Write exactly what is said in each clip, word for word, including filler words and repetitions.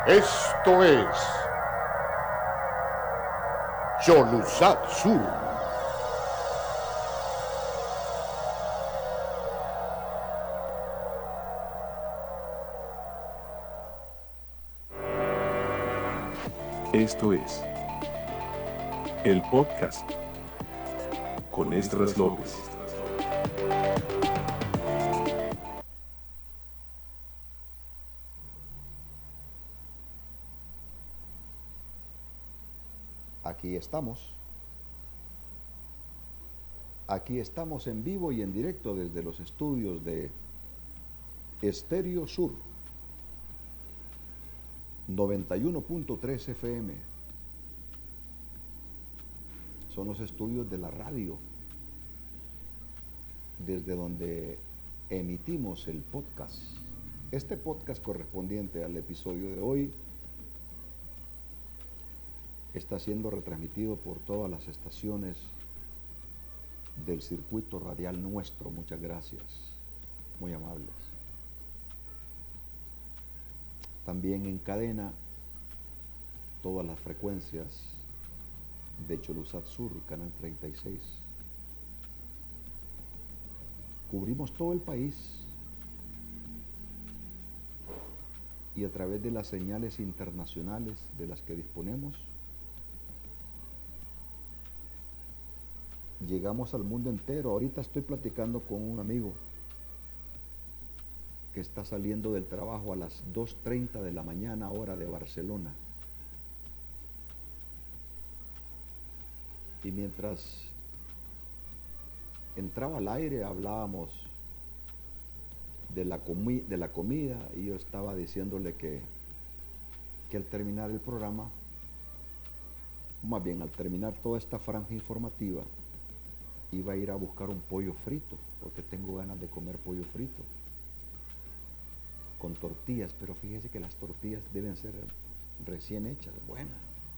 Esto es Yolusat Sur. Esto es el podcast con Esdras López. Aquí estamos. Aquí estamos en vivo y en directo desde los estudios de Estéreo Sur noventa y uno punto tres F M. Son los estudios de la radio, desde donde emitimos el podcast. Este podcast correspondiente al episodio de hoy está siendo retransmitido por todas las estaciones del circuito radial nuestro. Muchas gracias, muy amables. También en cadena todas las frecuencias de Yolusat Sur, canal treinta y seis. Cubrimos todo el país y a través de las señales internacionales de las que disponemos, llegamos al mundo entero. Ahorita estoy platicando con un amigo que está saliendo del trabajo a las dos treinta de la mañana, hora de Barcelona. Y mientras entraba al aire hablábamos de la, comi de la comida y yo estaba diciéndole que, que al terminar el programa, más bien al terminar toda esta franja informativa, iba a ir a buscar un pollo frito, porque tengo ganas de comer pollo frito con tortillas, pero fíjese que las tortillas deben ser recién hechas, buenas.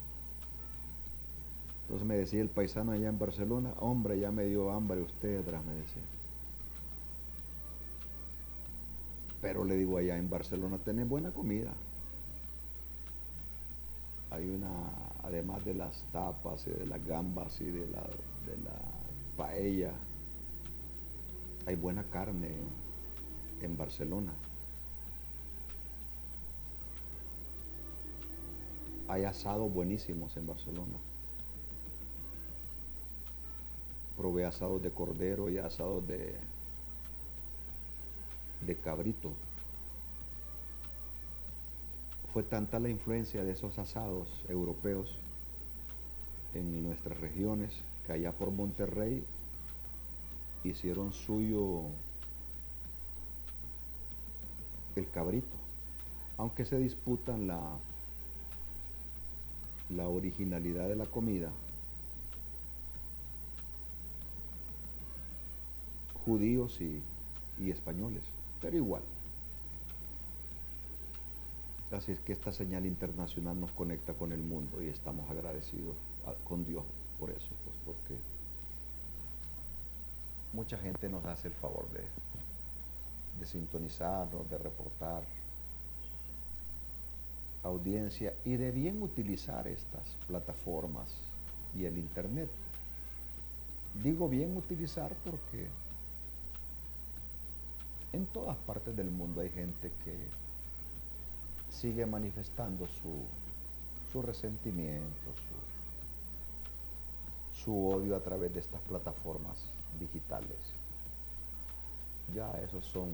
Entonces me decía el paisano allá en Barcelona: hombre, ya me dio hambre usted, atrás me decía. Pero le digo, allá en Barcelona tenés buena comida. Hay una, además de las tapas y de las gambas y de la, de la paella, hay buena carne en Barcelona. Hay asados buenísimos en Barcelona. Probé asados de cordero y asados de, de cabrito. Fue tanta la influencia de esos asados europeos en nuestras regiones que allá por Monterrey hicieron suyo el cabrito, aunque se disputan la, la originalidad de la comida. Judíos y, y españoles, pero igual. Así es que esta señal internacional nos conecta con el mundo y estamos agradecidos a, con Dios por eso, pues porque mucha gente nos hace el favor de, de sintonizarnos, de reportar audiencia y de bien utilizar estas plataformas y el internet. Digo bien utilizar porque en todas partes del mundo hay gente que sigue manifestando su, su resentimiento, su, su odio a través de estas plataformas digitales. Ya esos son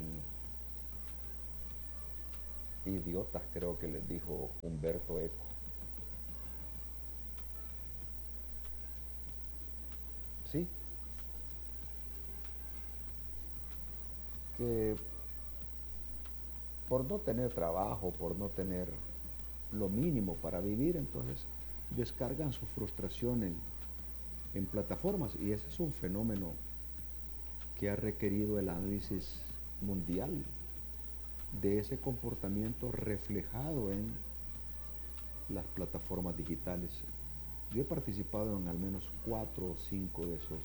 idiotas, creo que les dijo Humberto Eco. Sí, que por no tener trabajo, por no tener lo mínimo para vivir, entonces descargan su frustración en, en plataformas, y ese es un fenómeno que ha requerido el análisis mundial de ese comportamiento reflejado en las plataformas digitales. Yo he participado en al menos cuatro o cinco de esos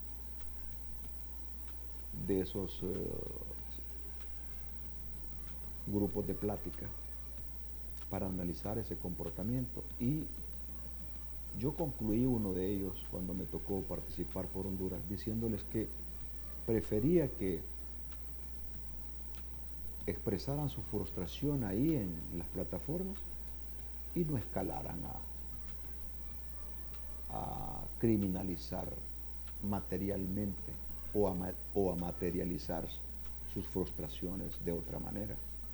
de esos uh, grupos de plática para analizar ese comportamiento. Y yo concluí uno de ellos cuando me tocó participar por Honduras, diciéndoles que prefería que expresaran su frustración ahí en las plataformas y no escalaran a, a criminalizar materialmente o a, o a materializar sus frustraciones de otra manera.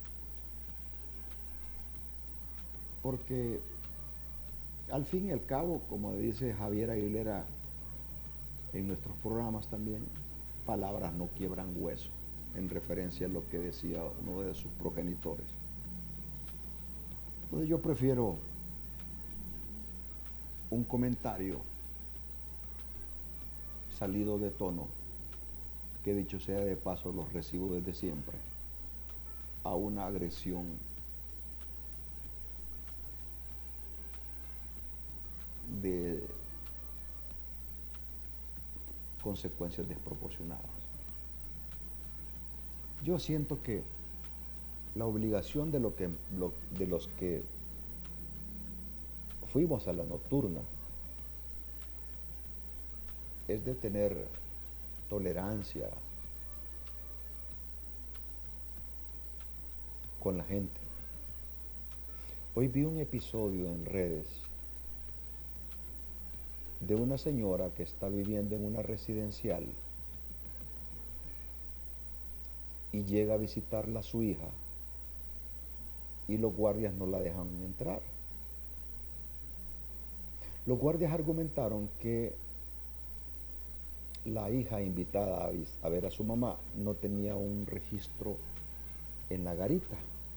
Porque al fin y al cabo, como dice Javier Aguilera en nuestros programas también, palabras no quiebran hueso, en referencia a lo que decía uno de sus progenitores. Entonces yo prefiero un comentario salido de tono, que dicho sea de paso los recibo desde siempre, a una agresión de consecuencias desproporcionadas. Yo siento que la obligación de, lo que, lo, de los que fuimos a la nocturna es de tener tolerancia con la gente. Hoy vi un episodio en redes de una señora que está viviendo en una residencial y llega a visitarla a su hija y los guardias no la dejan entrar. Los guardias argumentaron que la hija invitada a ver a su mamá no tenía un registro en la garita.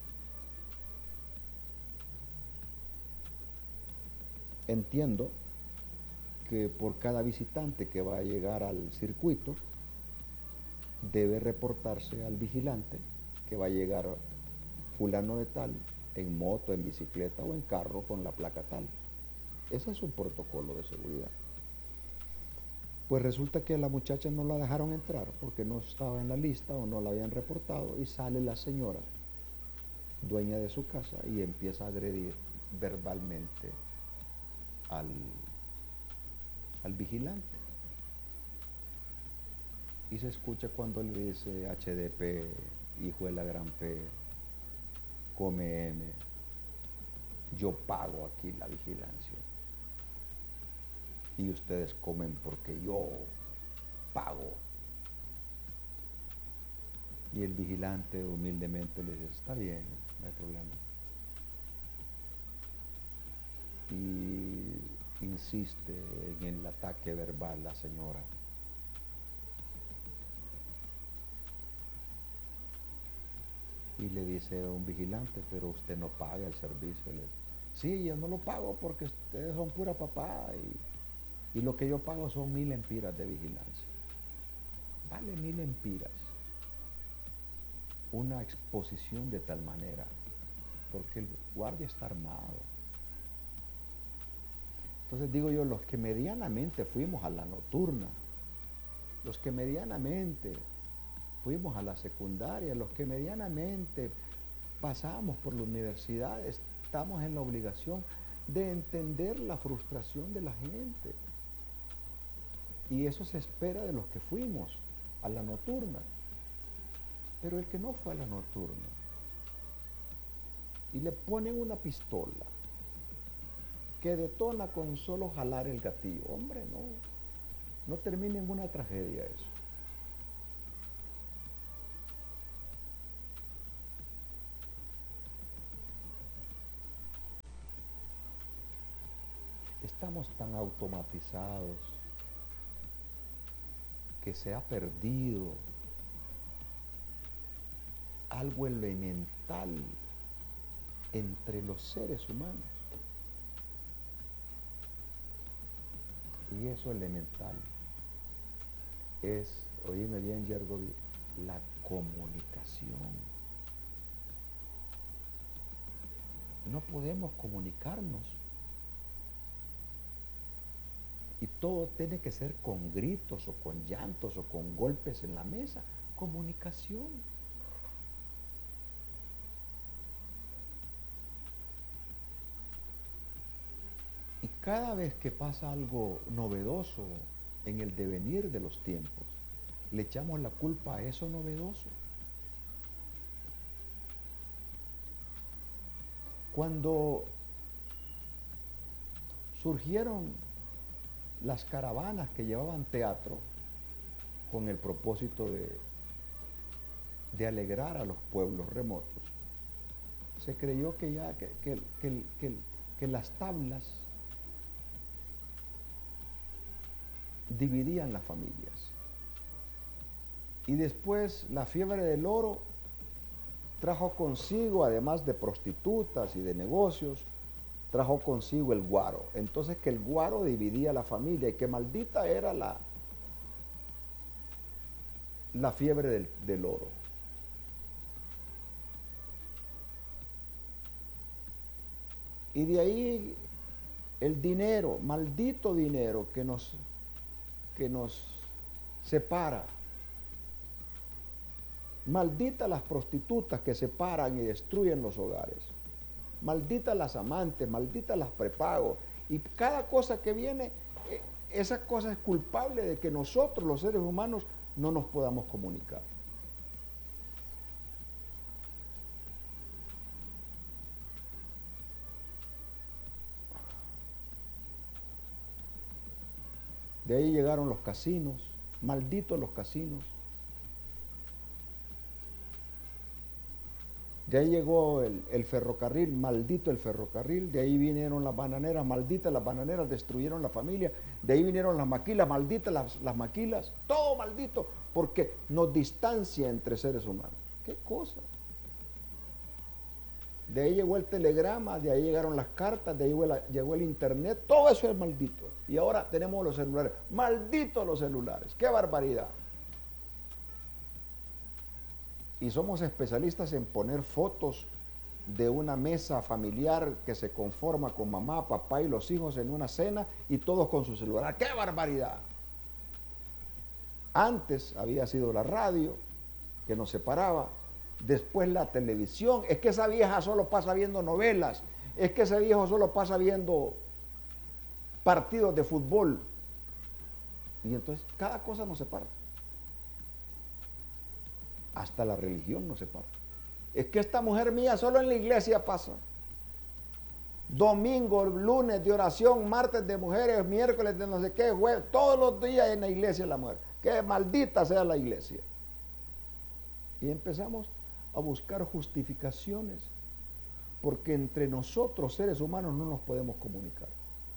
Entiendo que por cada visitante que va a llegar al circuito debe reportarse al vigilante que va a llegar fulano de tal en moto, en bicicleta o en carro con la placa tal. Ese es un protocolo de seguridad. Pues resulta que a la muchacha no la dejaron entrar porque no estaba en la lista o no la habían reportado, y sale la señora, dueña de su casa, y empieza a agredir verbalmente al, al vigilante. Y se escucha cuando le dice H D P, hijo de la gran P, come M, yo pago aquí la vigilancia y ustedes comen porque yo pago. Y el vigilante humildemente le dice, está bien, no hay problema. Y insiste en el ataque verbal la señora. Y le dice a un vigilante, pero usted no paga el servicio. Le, sí, yo no lo pago porque ustedes son pura papada y, y lo que yo pago son mil empiras de vigilancia. Vale mil empiras una exposición de tal manera, porque el guardia está armado. Entonces digo yo, los que medianamente fuimos a la nocturna, los que medianamente fuimos a la secundaria, los que medianamente pasamos por la universidad, estamos en la obligación de entender la frustración de la gente. Y eso se espera de los que fuimos a la nocturna. Pero el que no fue a la nocturna y le ponen una pistola que detona con solo jalar el gatillo, hombre, no, no termina en una tragedia eso. Estamos tan automatizados que se ha perdido algo elemental entre los seres humanos. Y eso elemental es, oíme bien, Yergovi, la comunicación. No podemos comunicarnos. Y todo tiene que ser con gritos o con llantos o con golpes en la mesa. Comunicación. cada vez que pasa algo novedoso en el devenir de los tiempos, le echamos la culpa a eso novedoso. Cuando surgieron las caravanas que llevaban teatro con el propósito de, de alegrar a los pueblos remotos, se creyó que ya que, que, que, que, que las tablas dividían las familias. Y después la fiebre del oro trajo consigo, además de prostitutas y de negocios, trajo consigo el guaro. Entonces que el guaro dividía la familia y que maldita era la, la fiebre del, del oro. Y de ahí el dinero, maldito dinero que nos, que nos separa. Malditas las prostitutas que separan y destruyen los hogares. Malditas las amantes, malditas las prepagos. Y cada cosa que viene, eh, esa cosa es culpable de que nosotros, los seres humanos, no nos podamos comunicar. De ahí llegaron los casinos, malditos los casinos. De ahí llegó el, el ferrocarril, maldito el ferrocarril. De ahí vinieron las bananeras, malditas las bananeras, destruyeron la familia. De ahí vinieron las maquilas, malditas las, las maquilas. Todo maldito, porque nos distancia entre seres humanos. ¿Qué cosa? De ahí llegó el telegrama, de ahí llegaron las cartas, de ahí llegó, la, llegó el internet. Todo eso es maldito. Y ahora tenemos los celulares. Malditos los celulares. ¡Qué barbaridad! Y somos especialistas en poner fotos de una mesa familiar que se conforma con mamá, papá y los hijos en una cena y todos con su celular. ¡Qué barbaridad! Antes había sido la radio que nos separaba, después la televisión. Es que esa vieja solo pasa viendo novelas, es que ese viejo solo pasa viendo partidos de fútbol. Y entonces cada cosa nos separa. Hasta la religión nos separa. Es que esta mujer mía solo en la iglesia pasa. Domingo, lunes de oración, martes de mujeres, miércoles de no sé qué, jueves, todos los días en la iglesia la mujer. Que maldita sea la iglesia. Y empezamos a buscar justificaciones, porque entre nosotros, seres humanos, no nos podemos comunicar.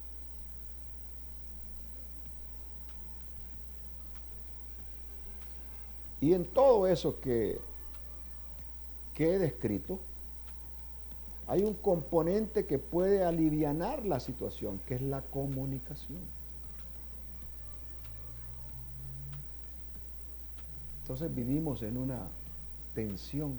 Y en todo eso que, que he descrito, hay un componente que puede alivianar la situación, que es la comunicación. Entonces vivimos en una tensión,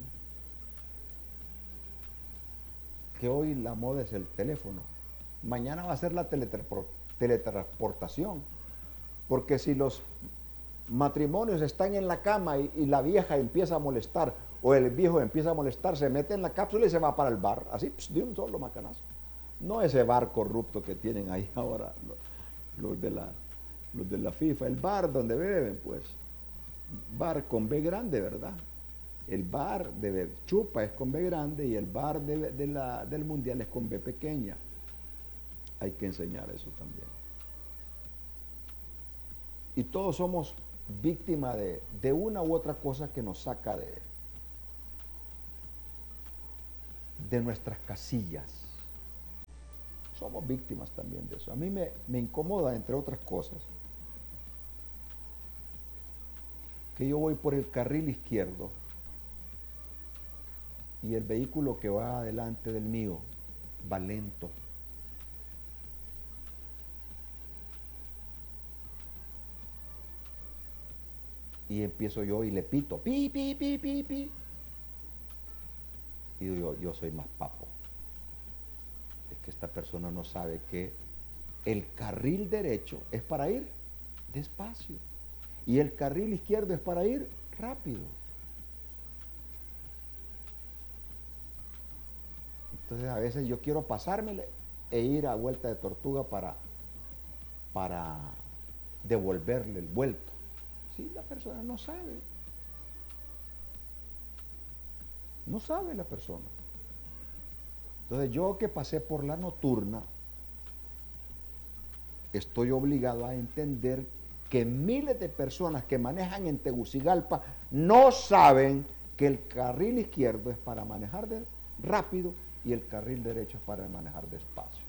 que hoy la moda es el teléfono, mañana va a ser la teletransportación, porque si los matrimonios están en la cama y, y la vieja empieza a molestar o el viejo empieza a molestar, se mete en la cápsula y se va para el bar, así pss, de un solo macanazo. No ese bar corrupto que tienen ahí ahora los, los, de la, los de la FIFA, el bar donde beben, pues, bar con B grande, ¿verdad? El bar de chupa es con B grande y el bar de, de la, del mundial es con B pequeña. Hay que enseñar eso también. Y todos somos víctima de, de una u otra cosa que nos saca de, de nuestras casillas. Somos víctimas también de eso. A mí me, me incomoda, entre otras cosas, que yo voy por el carril izquierdo y el vehículo que va adelante del mío va lento. Y empiezo yo y le pito, pi, pi, pi, pi, pi. Y digo yo, yo soy más papo. Es que esta persona no sabe que el carril derecho es para ir despacio y el carril izquierdo es para ir rápido. Entonces a veces yo quiero pasármele e ir a vuelta de tortuga para, para devolverle el vuelto. Sí, la persona no sabe. No sabe la persona. Entonces yo que pasé por la nocturna, estoy obligado a entender que miles de personas que manejan en Tegucigalpa no saben que el carril izquierdo es para manejar de rápido y el carril derecho es para manejar despacio.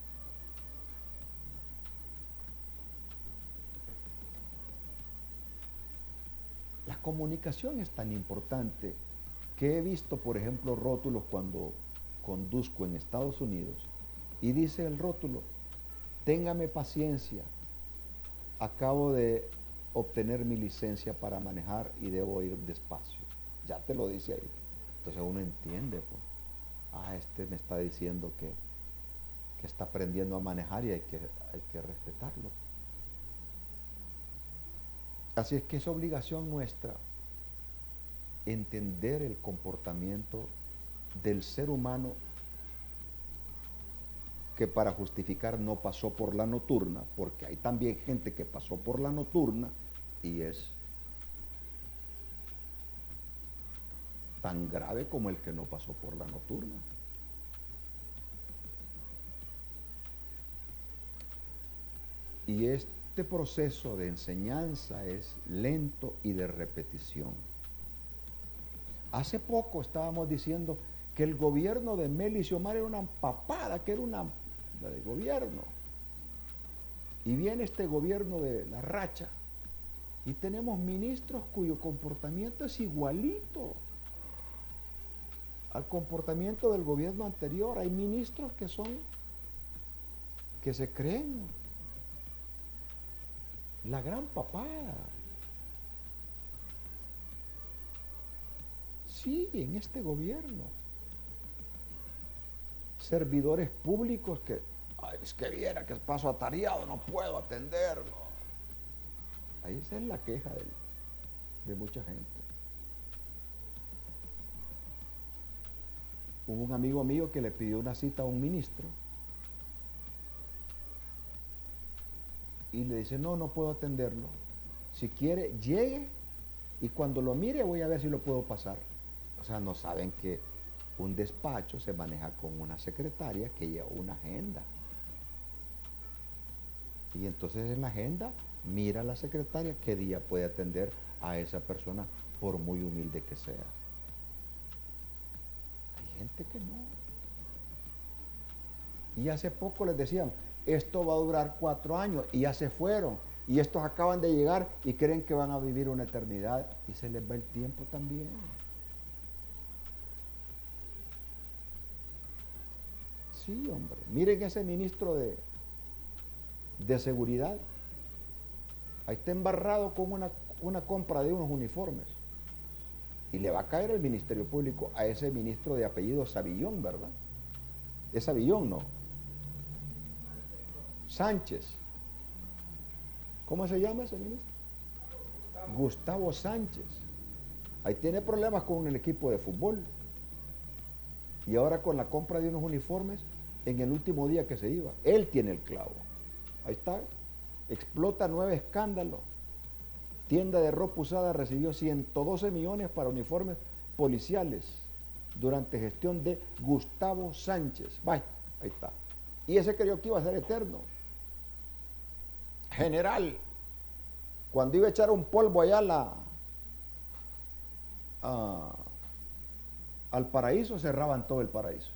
La comunicación es tan importante que he visto, por ejemplo, rótulos cuando conduzco en Estados Unidos y dice el rótulo: téngame paciencia, acabo de obtener mi licencia para manejar y debo ir despacio. Ya te lo dice ahí. Entonces uno entiende, pues, ah, este me está diciendo que, que está aprendiendo a manejar y hay que, hay que respetarlo. Así es que es obligación nuestra entender el comportamiento del ser humano que para justificar no pasó por la nocturna, porque hay también gente que pasó por la nocturna y es tan grave como el que no pasó por la nocturna. Y este proceso de enseñanza es lento y de repetición. Hace poco estábamos diciendo que el gobierno de Meli Xiomara era una papada, que era una de gobierno. Y viene este gobierno de la racha y tenemos ministros cuyo comportamiento es igualito al comportamiento del gobierno anterior. Hay ministros que son, que se creen la gran papada. Sí, en este gobierno. Servidores públicos que, ay, es que viera que es paso atareado, no puedo atenderlo. Ahí esa es la queja de, de mucha gente. Hubo un amigo mío que le pidió una cita a un ministro y le dice, no, no puedo atenderlo. Si quiere, llegue y cuando lo mire voy a ver si lo puedo pasar. O sea, no saben que un despacho se maneja con una secretaria que lleva una agenda. Y entonces en la agenda mira a la secretaria qué día puede atender a esa persona por muy humilde que sea. Hay gente que no. Y hace poco les decían, esto va a durar cuatro años y ya se fueron. Y estos acaban de llegar y creen que van a vivir una eternidad y se les va el tiempo también. Sí, hombre. Miren ese ministro de, de seguridad. Ahí está embarrado con una, una compra de unos uniformes. Y le va a caer el Ministerio Público a ese ministro de apellido Savillón, ¿verdad? Es Savillón, ¿no? Sánchez. ¿Cómo se llama ese ministro? Gustavo Sánchez. Ahí tiene problemas con el equipo de fútbol. Y ahora con la compra de unos uniformes en el último día que se iba. Él tiene el clavo. Ahí está. Explota nueve escándalos. Tienda de ropa usada recibió ciento doce millones para uniformes policiales durante gestión de Gustavo Sánchez. Vaya, ahí está. Y ese creyó que iba a ser eterno. General, cuando iba a echar un polvo allá a la, a, al paraíso, cerraban todo el paraíso.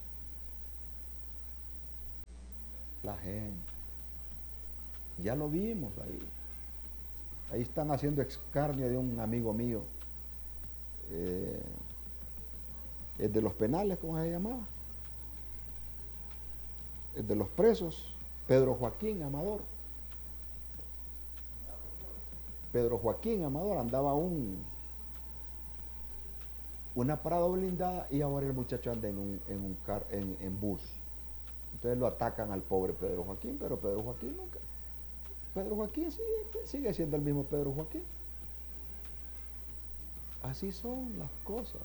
La gente. Ya lo vimos ahí. Ahí están haciendo escarnio de un amigo mío. Eh, el de los penales, ¿cómo se llamaba? El de los presos, Pedro Joaquín Amador. Pedro Joaquín Amador andaba un, una parada blindada y ahora el muchacho anda en un, en un car, en, en bus. Entonces lo atacan al pobre Pedro Joaquín, pero Pedro Joaquín nunca. Pedro Joaquín sigue, sigue siendo el mismo Pedro Joaquín. Así son las cosas.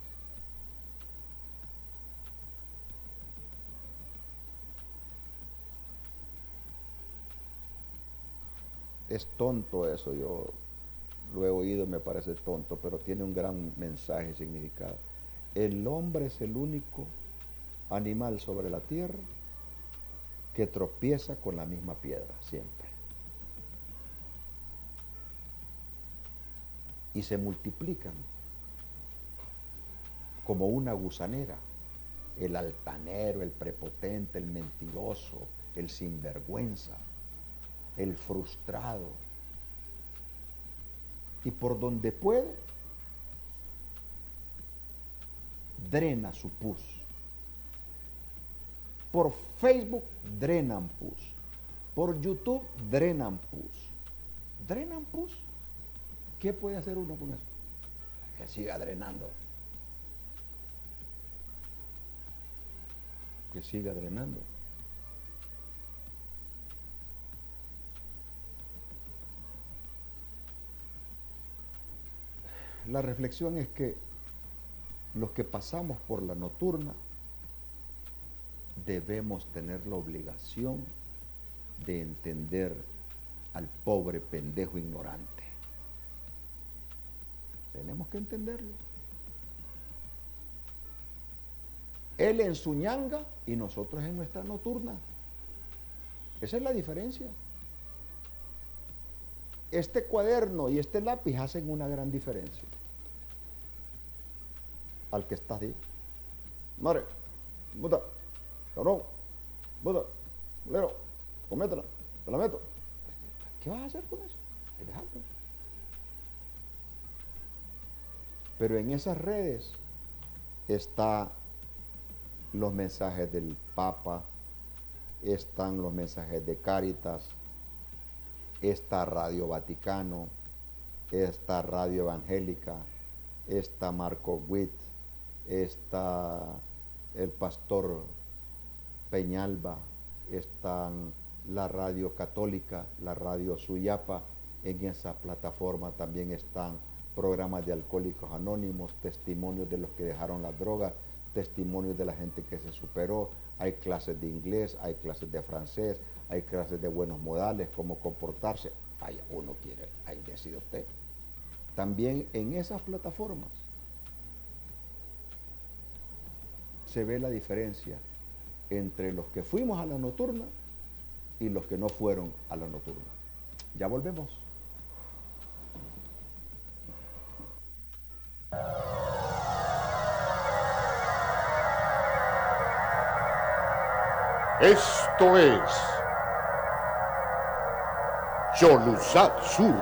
es tonto eso, yo lo he oído, me parece tonto, pero tiene un gran mensaje y significado. El hombre es el único animal sobre la tierra que tropieza con la misma piedra siempre. Y se multiplican como una gusanera. El altanero, el prepotente, el mentiroso, el sinvergüenza, el frustrado. Y por donde puede, drena su pus. Por Facebook drenan pus. Por YouTube drenan pus. ¿Drenan pus? ¿Qué puede hacer uno con eso? Que siga drenando. Que siga drenando. La reflexión es que los que pasamos por la nocturna debemos tener la obligación de entender al pobre pendejo ignorante. Tenemos que entenderlo. Él en su ñanga y nosotros en nuestra nocturna. Esa es la diferencia. Este cuaderno y este lápiz hacen una gran diferencia. Al que está ahí. Madre, puta, cabrón, puta, culero, cométela, te la meto. ¿Qué vas a hacer con eso? Dejarlo. Pero en esas redes están los mensajes del Papa, están los mensajes de Cáritas, está Radio Vaticano, está Radio Evangélica, está Marco Witt, está el pastor Peñalba, están la Radio Católica, la Radio Suyapa. En esa plataforma también están programas de alcohólicos anónimos, testimonios de los que dejaron la droga, testimonios de la gente que se superó. Hay clases de inglés, hay clases de francés, hay clases de buenos modales, cómo comportarse. Vaya, uno quiere, ahí decide usted. También en esas plataformas se ve la diferencia entre los que fuimos a la nocturna y los que no fueron a la nocturna. Ya volvemos. Esto es Cholusat Sur.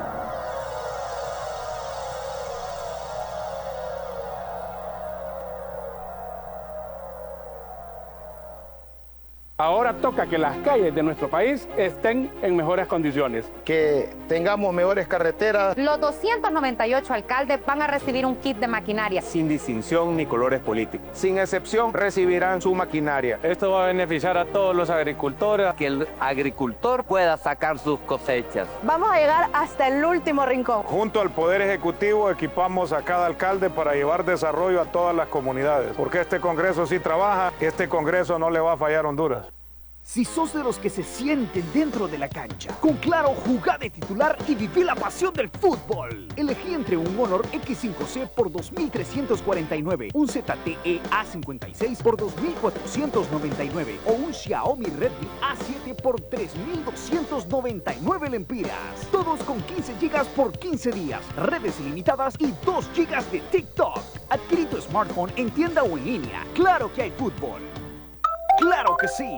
Ahora toca que las calles de nuestro país estén en mejores condiciones. Que tengamos mejores carreteras. Los doscientos noventa y ocho alcaldes van a recibir un kit de maquinaria. Sin distinción ni colores políticos. Sin excepción, recibirán su maquinaria. Esto va a beneficiar a todos los agricultores. Que el agricultor pueda sacar sus cosechas. Vamos a llegar hasta el último rincón. Junto al Poder Ejecutivo equipamos a cada alcalde para llevar desarrollo a todas las comunidades. Porque este Congreso sí trabaja, este Congreso no le va a fallar a Honduras. Si sos de los que se sienten dentro de la cancha, con Claro, jugá de titular y viví la pasión del fútbol. Elegí entre un Honor X cinco C por dos mil trescientos cuarenta y nueve, un Z T E A cincuenta y seis por dos mil cuatrocientos noventa y nueve o un Xiaomi Redmi A siete por tres mil doscientos noventa y nueve lempiras. Todos con quince gigas por quince días, redes ilimitadas y dos gigas de TikTok. Adquirí tu smartphone en tienda o en línea. ¡Claro que hay fútbol! ¡Claro que sí!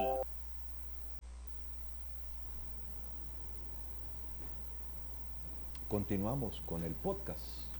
Continuamos con el podcast.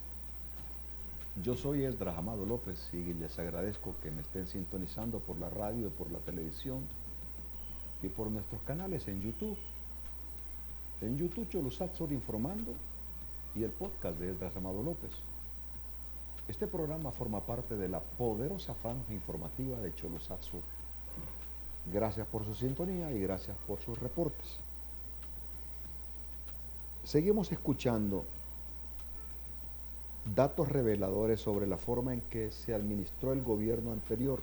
Yo soy Esdras Amado López y les agradezco que me estén sintonizando por la radio, por la televisión y por nuestros canales en YouTube. En YouTube Cholusat Sur Informando y el podcast de Esdras Amado López. Este programa forma parte de la poderosa franja informativa de Cholusat Sur. Gracias por su sintonía y gracias por sus reportes. Seguimos escuchando datos reveladores sobre la forma en que se administró el gobierno anterior,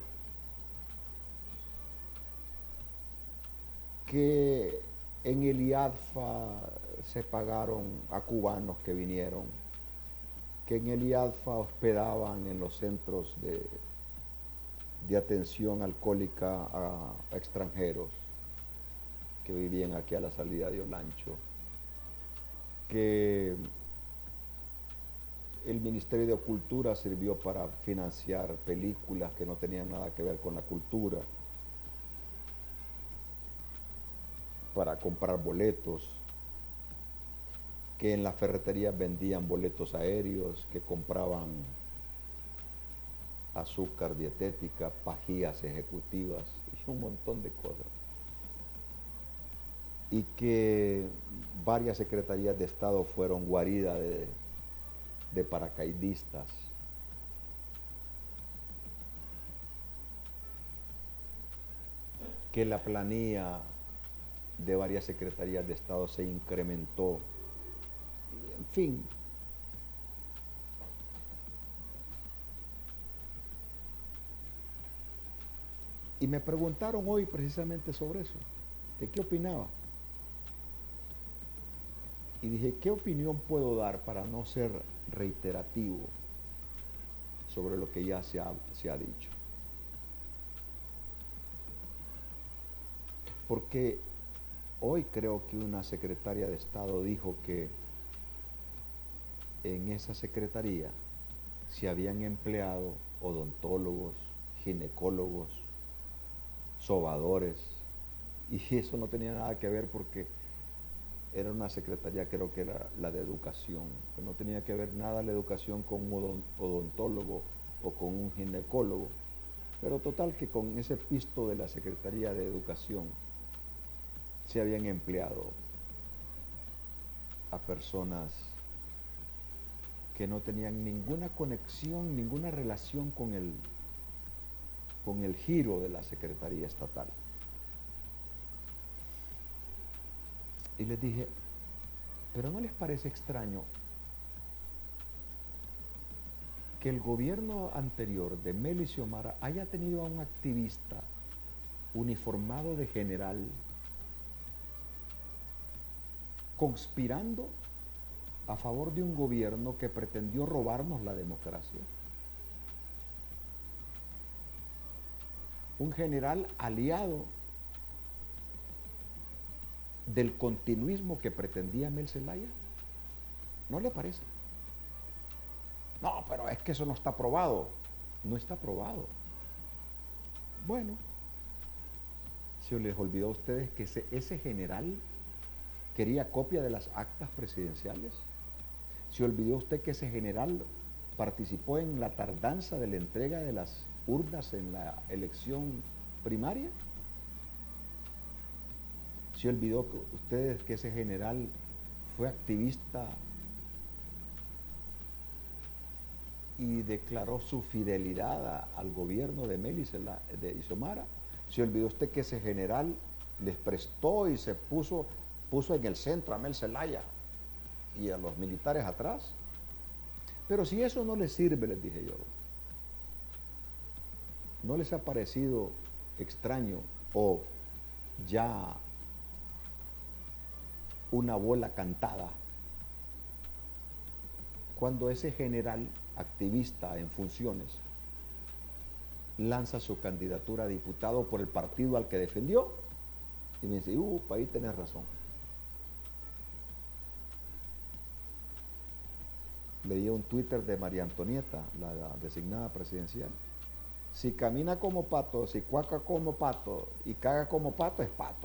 que en el I A D F A se pagaron a cubanos que vinieron, que en el I A D F A hospedaban en los centros de, de atención alcohólica a, a extranjeros que vivían aquí a la salida de Olancho, que el Ministerio de Cultura sirvió para financiar películas que no tenían nada que ver con la cultura, para comprar boletos, que en las ferreterías vendían boletos aéreos, que compraban azúcar dietética, pajillas ejecutivas y un montón de cosas. Y que varias secretarías de Estado fueron guaridas de, de paracaidistas. Que la planilla de varias secretarías de Estado se incrementó. En fin. Y me preguntaron hoy precisamente sobre eso, de qué opinaba. Y dije, ¿qué opinión puedo dar para no ser reiterativo sobre lo que ya se ha, se ha dicho? Porque hoy creo que una secretaria de Estado dijo que en esa secretaría se habían empleado odontólogos, ginecólogos, sobadores, y eso no tenía nada que ver porque era una secretaría, creo que era la de educación, que no tenía que ver nada la educación con un odontólogo o con un ginecólogo, pero total que con ese pisto de la Secretaría de Educación se habían empleado a personas que no tenían ninguna conexión, ninguna relación con el, con el giro de la Secretaría Estatal. Y les dije, ¿pero no les parece extraño que el gobierno anterior de Melo y Xiomara haya tenido a un activista uniformado de general conspirando a favor de un gobierno que pretendió robarnos la democracia? Un general aliado del continuismo que pretendía Mel Zelaya. ¿No le parece? No, pero es que eso no está aprobado. No está aprobado. Bueno, se les olvidó a ustedes que ese, ese general quería copia de las actas presidenciales. ¿Se olvidó usted que ese general participó en la tardanza de la entrega de las urnas en la elección primaria? ¿Se olvidó que ustedes que ese general fue activista y declaró su fidelidad a, al gobierno de Melo y de Xiomara? ¿Se olvidó usted que ese general les prestó y se puso, puso en el centro a Mel Zelaya y a los militares atrás? Pero si eso no les sirve, les dije yo, ¿no les ha parecido extraño o ya una bola cantada cuando ese general activista en funciones lanza su candidatura a diputado por el partido al que defendió? Y me dice, uh, ahí tenés razón. Leí un Twitter de María Antonieta, la, la designada presidencial. Si camina como pato, si cuaca como pato y caga como pato, es pato.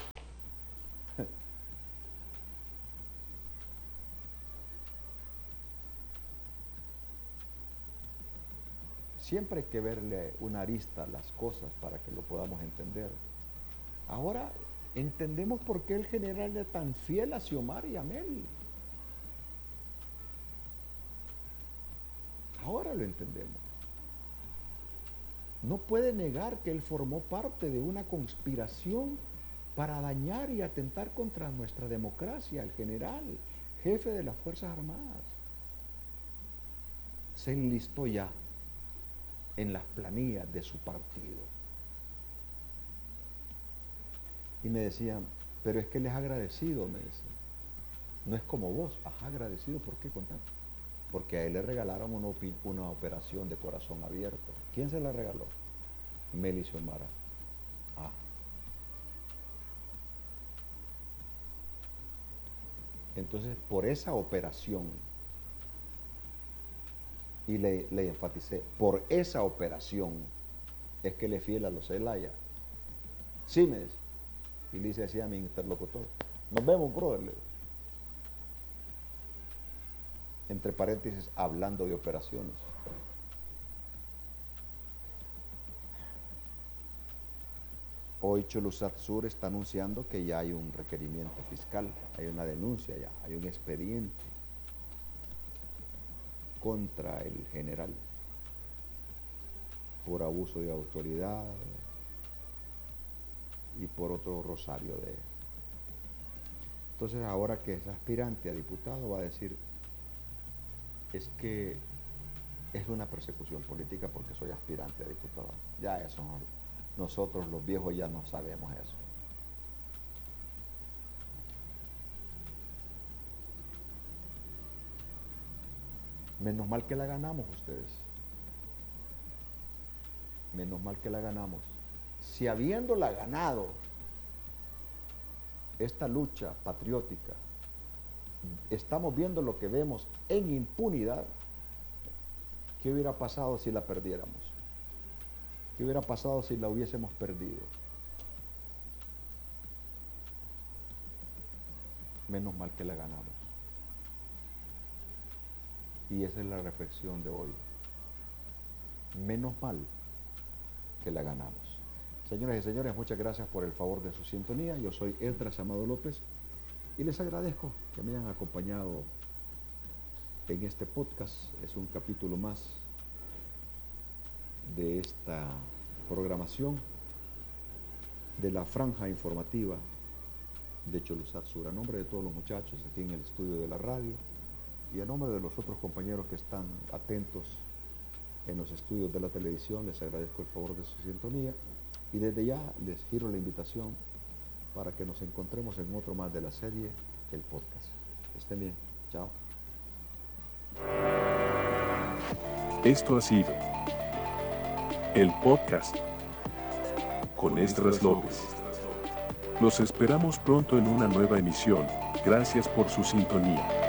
Siempre hay que verle una arista a las cosas para que lo podamos entender. Ahora entendemos por qué el general es tan fiel a Xiomara y a Mel. Ahora lo entendemos. No puede negar que él formó parte de una conspiración para dañar y atentar contra nuestra democracia. El general, jefe de las Fuerzas Armadas, se enlistó ya en las planillas de su partido. Y me decían, pero es que les ha agradecido, me decían. No es como vos, ajá, agradecido, ¿por qué? Contar. Porque a él le regalaron una, una operación de corazón abierto. ¿Quién se la regaló? Meli Xiomara. Ah. Entonces, por esa operación, y le, le enfaticé, por esa operación es que le fiel a los Zelaya. Sí, me dice. Y le dice así a mi interlocutor, nos vemos, brother. Entre paréntesis, hablando de operaciones. Hoy Cholusat Sur está anunciando que ya hay un requerimiento fiscal, hay una denuncia ya, hay un expediente contra el general por abuso de autoridad y por otro rosario de... Entonces ahora que es aspirante a diputado va a decir, es que es una persecución política porque soy aspirante a diputado. Ya eso, nosotros los viejos ya no sabemos eso. Menos mal que la ganamos ustedes. Menos mal que la ganamos. Si habiéndola ganado, esta lucha patriótica, estamos viendo lo que vemos en impunidad, ¿qué hubiera pasado si la perdiéramos? ¿Qué hubiera pasado si la hubiésemos perdido? Menos mal que la ganamos. Y esa es la reflexión de hoy. Menos mal que la ganamos. Señoras y señores, muchas gracias por el favor de su sintonía. Yo soy Esdras Amado López y les agradezco que me hayan acompañado en este podcast. Es un capítulo más de esta programación de la franja informativa de Cholusat Sur. A nombre de todos los muchachos aquí en el estudio de la radio y a nombre de los otros compañeros que están atentos en los estudios de la televisión, les agradezco el favor de su sintonía y desde ya les giro la invitación para que nos encontremos en otro más de la serie El Podcast. Estén bien, chao. Esto ha sido El Podcast con Esdras López. Los esperamos pronto en una nueva emisión. Gracias por su sintonía.